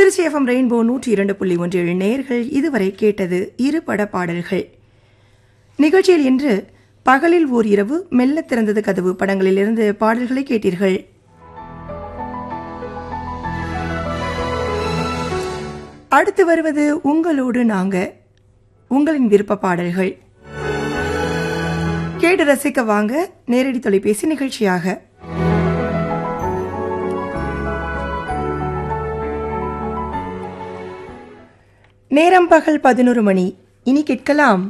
Trichy FM rainbow 102.1 நேயர்கள் இதுவரை கேட்டது இரு பட பாடல்கள். நிகழ்ச்சியில் இன்று பகலில் ஓர் இரவு, மெல்ல திறந்தது கதவு படங்களிலிருந்து பாடல்களை கேட்டீர்கள். அடுத்து வருவது உங்களோடு நாங்க, உங்களின் விருப்ப பாடல்கள். கேட்டு ரசிக்க வாங்க நேரடி தொலைபேசி நிகழ்ச்சியாக. நேரம் பகல் 11 மணி. இனி கேட்கலாம்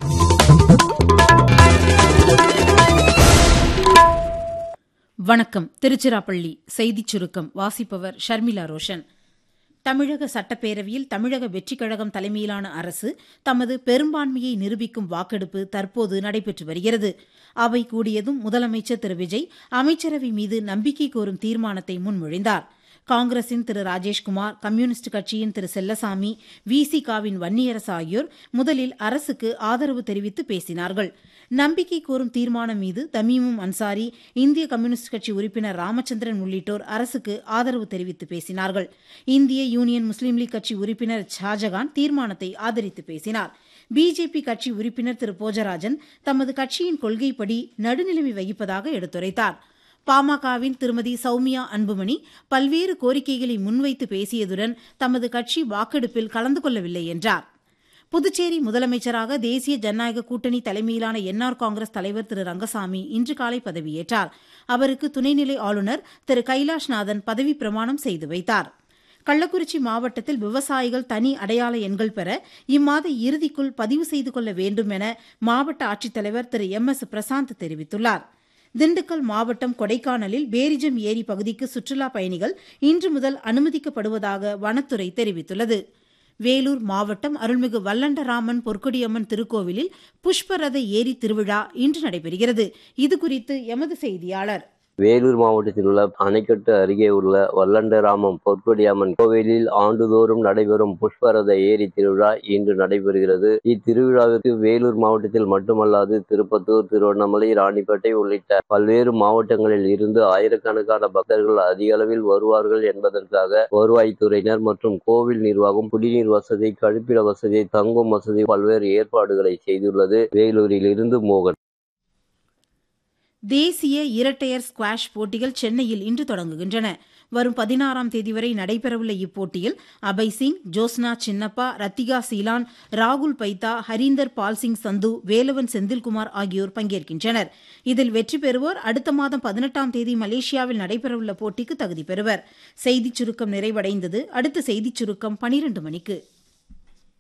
வணக்கம். திருச்சிராப்பள்ளி செய்திச் சுருக்கம். வாசிப்பவர் ஷர்மிளா ரோஷன். தமிழக சட்டப்பேரவையில் தமிழக வெற்றிக் கழகம் தலைமையிலான அரசு தமது பெரும்பான்மையை நிரூபிக்கும் வாக்கெடுப்பு தற்போது நடைபெற்று வருகிறது. அவை கூடியதும் முதலமைச்சர் திரு விஜய் அமைச்சரவை மீது நம்பிக்கை கோரும் தீர்மானத்தை முன்மொழிந்தார். காங்கிரசின் திரு ராஜேஷ்குமார், கம்யூனிஸ்ட் கட்சியின் திரு செல்லசாமி, விசிகாவின் வன்னியரசு ஆகியோர் முதலில் அரசுக்கு ஆதரவு தெரிவித்து பேசினார்கள். நம்பிக்கை கோரும் தீர்மானம் மீது தமீமும் அன்சாரி, இந்திய கம்யூனிஸ்ட் கட்சி உறுப்பினர் ராமச்சந்திரன் உள்ளிட்டோர் அரசுக்கு ஆதரவு தெரிவித்து பேசினார்கள். இந்திய யூனியன் முஸ்லீம் லீக் கட்சி உறுப்பினர் ஷாஜகான் தீர்மானத்தை ஆதரித்து பேசினார். பிஜேபி கட்சி உறுப்பினர் திரு போஜராஜன் தமது கட்சியின் கொள்கைப்படி நடுநிலைமை வகிப்பதாக எடுத்துரைத்தார். பாமகவின் திருமதி சௌமியா அன்புமணி பல்வேறு கோரிக்கைகளை முன்வைத்து பேசியதுடன் தமது கட்சி வாக்கெடுப்பில் கலந்து கொள்ளவில்லை என்றார். புதுச்சேரி முதலமைச்சராக தேசிய ஜனநாயக கூட்டணி தலைமையிலான என்ஆர் காங்கிரஸ் தலைவர் திரு ரங்கசாமி இன்று காலை பதவியேற்றார். அவருக்கு துணைநிலை ஆளுநர் திரு கைலாஷ்நாதன் பதவிப் பிரமாணம் செய்து வைத்தார். கள்ளக்குறிச்சி மாவட்டத்தில் விவசாயிகள் தனி அடையாள எண்கள் பெற இம்மாத இறுதிக்குள் பதிவு செய்து கொள்ள வேண்டும் என மாவட்ட ஆட்சித்தலைவர் திரு MS பிரசாந்த் தெரிவித்துள்ளார். திண்டுக்கல் மாவட்டம் கொடைக்கானலில் பேரிஜம் ஏரி பகுதிக்கு சுற்றுலா பயணிகள் இன்று முதல் அனுமதிக்கப்படுவதாக வனத்துறை தெரிவித்துள்ளது. வேலூர் மாவட்டம் அருள்மிகு வல்லண்டராமன் பொற்கொடியம்மன் திருக்கோவிலில் புஷ்பரத ஏரி திருவிழா இன்று நடைபெறுகிறது. இதுகுறித்து எமது செய்தியாளர். வேலூர் மாவட்டத்தில் உள்ள அணைக்கட்டு அருகே உள்ள வல்லண்டராமம் பொற்கொடியம்மன் கோவிலில் ஆண்டுதோறும் நடைபெறும் புஷ்பரத ஏரி திருவிழா இன்று நடைபெறுகிறது. இத்திருவிழாவிற்கு வேலூர் மாவட்டத்தில் மட்டுமல்லாது திருப்பத்தூர், திருவண்ணாமலை, ராணிப்பேட்டை உள்ளிட்ட பல்வேறு மாவட்டங்களில் இருந்து ஆயிரக்கணக்கான பக்தர்கள் அதிக அளவில் வருவார்கள் என்பதற்காக வருவாய்த்துறையினர் மற்றும் கோவில் நிர்வாகம் குடிநீர் வசதி, கழிப்பிட வசதி, தங்கும் வசதி பல்வேறு ஏற்பாடுகளை செய்துள்ளது. வேலூரில் இருந்து மோகன். தேசிய இரட்டையர் ஸ்குவாஷ் போட்டிகள் சென்னையில் இன்று தொடங்குகின்றன. வரும் 16ஆம் தேதி வரை நடைபெறவுள்ள இப்போட்டியில் அபய் சிங், ஜோஸ்னா சின்னப்பா, ரத்திகா சீலான், ராகுல் பைத்தா, ஹரீந்தர் பால் சிங் சந்து, வேலவன் செந்தில்குமார் ஆகியோர் பங்கேற்கின்றனர். இதில் வெற்றி பெறுவோர் அடுத்த மாதம் 18ஆம் தேதி மலேசியாவில் நடைபெறவுள்ள போட்டிக்கு தகுதி பெறுவர். செய்திச் சுருக்கம் நிறைவடைந்தது. அடுத்த செய்திச் சுருக்கம் 12 மணிக்கு.